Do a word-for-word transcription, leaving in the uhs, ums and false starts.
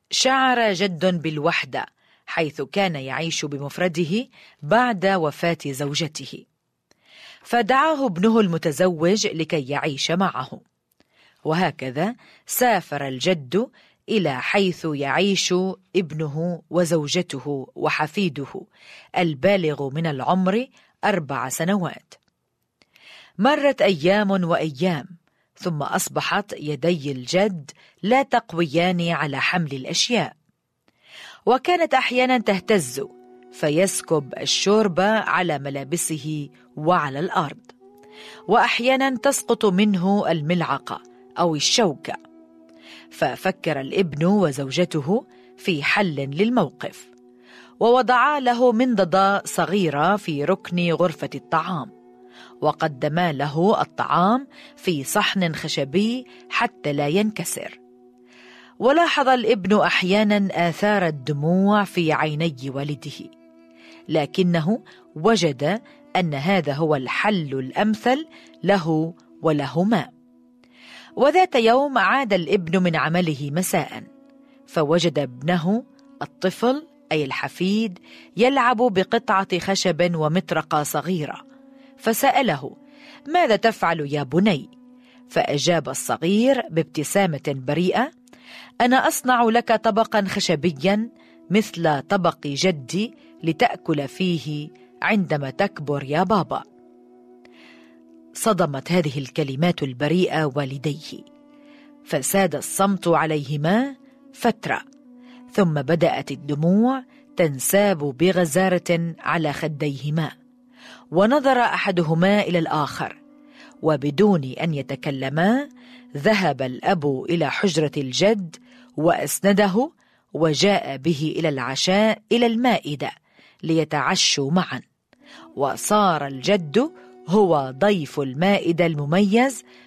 شعر جد بالوحدة حيث كان يعيش بمفرده بعد وفاة زوجته، فدعاه ابنه المتزوج لكي يعيش معه، وهكذا سافر الجد إلى حيث يعيش ابنه وزوجته وحفيده البالغ من العمر أربع سنوات. مرت أيام وأيام، ثم أصبحت يدي الجد لا تقويان على حمل الأشياء، وكانت أحيانا تهتز فيسكب الشوربة على ملابسه وعلى الأرض، وأحيانا تسقط منه الملعقة أو الشوكة. ففكر الابن وزوجته في حل للموقف، ووضعا له منضدة صغيرة في ركن غرفة الطعام، وقدما له الطعام في صحن خشبي حتى لا ينكسر. ولاحظ الابن أحيانا آثار الدموع في عيني والده، لكنه وجد أن هذا هو الحل الأمثل له ولهما. وذات يوم عاد الابن من عمله مساء، فوجد ابنه الطفل أي الحفيد يلعب بقطعة خشب ومطرقة صغيرة، فسأله: ماذا تفعل يا بني؟ فأجاب الصغير بابتسامة بريئة: أنا أصنع لك طبقا خشبيا مثل طبق جدي لتأكل فيه عندما تكبر يا بابا. صدمت هذه الكلمات البريئة والديه، فساد الصمت عليهما فترة، ثم بدأت الدموع تنساب بغزارة على خديهما، ونظر أحدهما إلى الآخر، وبدون أن يتكلما ذهب الأب إلى حجرة الجد وأسنده، وجاء به إلى العشاء إلى المائدة ليتعشوا معا، وصار الجد هو ضيف المائدة المميز